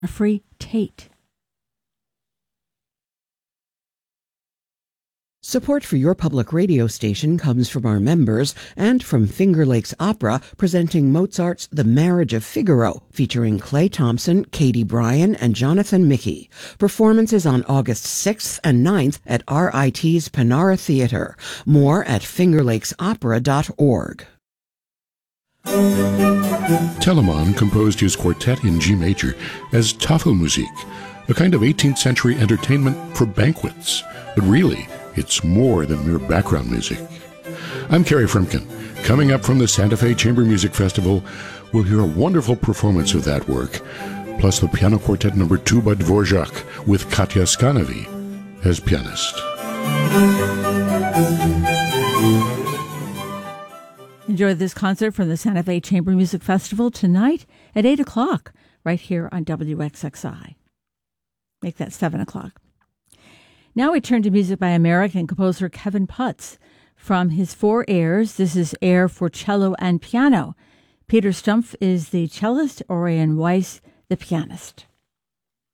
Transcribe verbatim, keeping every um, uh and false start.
Jeffrey Tate. Support for your public radio station comes from our members and from Finger Lakes Opera, presenting Mozart's The Marriage of Figaro, featuring Clay Thompson, Katie Bryan, and Jonathan Mickey. Performances on August sixth and ninth at R I T's Panara Theater. More at finger lakes opera dot org. Telemann composed his quartet in G major as Tafelmusik, a kind of eighteenth century entertainment for banquets. But really, it's more than mere background music. I'm Kerry Frumkin. Coming up from the Santa Fe Chamber Music Festival, we'll hear a wonderful performance of that work, plus the piano quartet number two by Dvorak with Katya Skanavi as pianist. Enjoy this concert from the Santa Fe Chamber Music Festival tonight at eight o'clock, right here on W X X I. Make that seven o'clock. Now we turn to music by American composer Kevin Putz. From his four airs, this is Air for Cello and Piano. Peter Stumpf is the cellist, Orion Weiss the pianist.